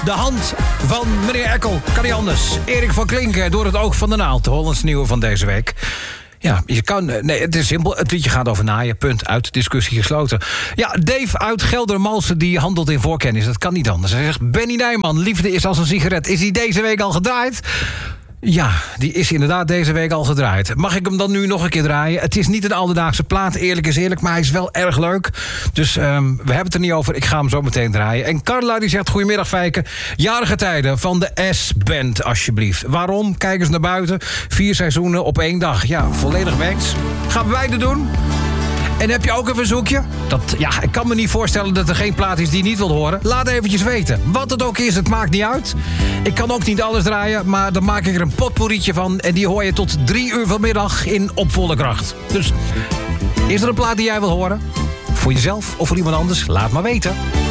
De hand van meneer Eckel. Kan niet anders. Erik van Klinken door het oog van de naald. De Hollands nieuwe van deze week. Ja, je kan... Nee, het is simpel. Het liedje gaat over naaien. Punt. Uit. Discussie gesloten. Ja, Dave uit Geldermalsen die handelt in voorkennis. Dat kan niet anders. Hij zegt, Benny Nijman, liefde is als een sigaret. Is die deze week al gedraaid? Ja, die is inderdaad deze week al gedraaid. Mag ik hem dan nu nog een keer draaien? Het is niet een alledaagse plaat, eerlijk is eerlijk, maar hij is wel erg leuk. Dus we hebben het er niet over. Ik ga hem zo meteen draaien. En Carla die zegt, goedemiddag Fijke. Jarige tijden van de S-band, alsjeblieft. Waarom? Kijk eens naar buiten. 4 seizoenen op 1 dag. Ja, volledig werkt. Gaan wij het doen? En heb je ook een verzoekje? Ik kan me niet voorstellen dat er geen plaat is die je niet wilt horen. Laat eventjes weten. Wat het ook is, het maakt niet uit. Ik kan ook niet alles draaien, maar dan maak ik er een potpourrietje van. En die hoor je tot 3 uur vanmiddag in Op Volle Kracht. Dus is er een plaat die jij wil horen? Voor jezelf of voor iemand anders? Laat maar weten.